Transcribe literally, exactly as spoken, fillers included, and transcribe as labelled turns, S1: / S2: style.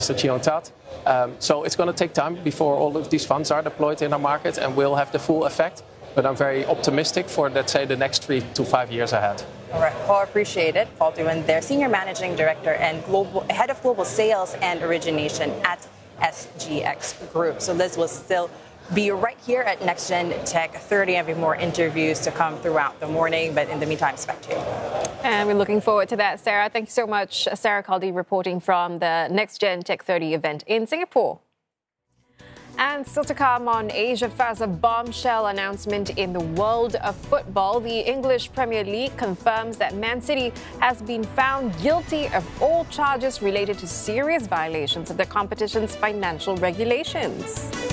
S1: Tat. Um, so it's going to take time before all of these funds are deployed in our market and will have the full effect. But I'm very optimistic for, let's say, the next three to five years ahead.
S2: All right, Paul, appreciate it. Paul Duen, their Senior Managing Director and global Head of Global Sales and Origination at S G X Group. So Liz will still be right here at NextGen Tech thirty. I have more interviews to come throughout the morning, but in the meantime, expect you.
S3: And we're looking forward to that, Sarah. Thank you so much, Sarah Caldi, reporting from the NextGen Tech thirty event in Singapore. And still to come on Asia Fast, a bombshell announcement in the world of football. The English Premier League confirms that Man City has been found guilty of all charges related to serious violations of the competition's financial regulations.